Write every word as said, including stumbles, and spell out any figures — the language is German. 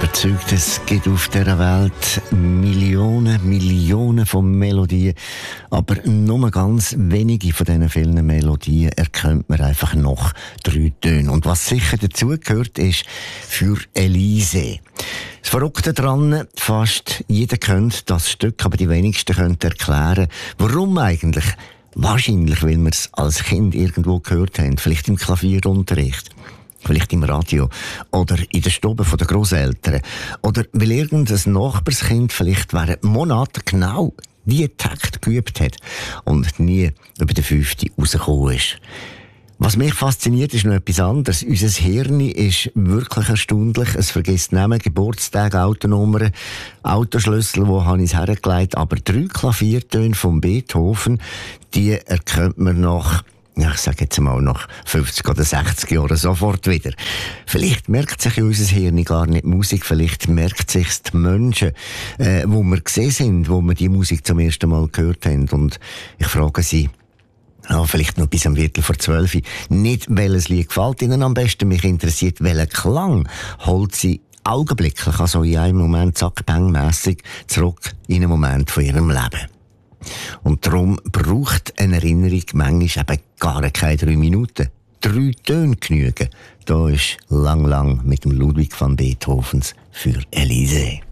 überzeugt, es gibt auf dieser Welt Millionen, Millionen von Melodien, aber nur ganz wenige von diesen vielen Melodien erkennt man einfach noch drei Töne. Und was sicher dazugehört, ist für Elise. Das Verrückte daran, fast jeder kennt das Stück, aber die wenigsten können erklären, warum eigentlich. Wahrscheinlich, weil wir es als Kind irgendwo gehört haben, vielleicht im Klavierunterricht. Vielleicht im Radio oder in der Stube der Grosseltern. Oder weil irgendein Nachbarskind vielleicht während Monaten genau die Takt geübt hat und nie über den fünften rausgekommen ist. Was mich fasziniert, ist noch etwas anderes. Unser Hirn ist wirklich erstaunlich. Es vergisst Namen, Geburtstag, Autonummern, Autoschlüssel, wo habe ich es hergelegt. Aber drei Klaviertöne von Beethoven, die erkennt man nach, ja, ich sage jetzt mal, nach fünfzig oder sechzig Jahren sofort wieder. Vielleicht merkt sich unser Hirn gar nicht Musik, vielleicht merkt sich die Menschen, äh, wo wir gesehen sind, wo wir die Musik zum ersten Mal gehört haben. Und ich frage sie, ja, vielleicht noch bis am Viertel vor zwölf. Nicht, welches Lied gefällt Ihnen am besten. Mich interessiert, welcher Klang holt Sie augenblicklich, also in einem Moment zack-bang-mässig, zurück in einen Moment von Ihrem Leben. Und darum braucht eine Erinnerung manchmal eben gar keine drei Minuten. Drei Töne genügen. Da ist lang, lang mit dem Ludwig van Beethovens für Elise.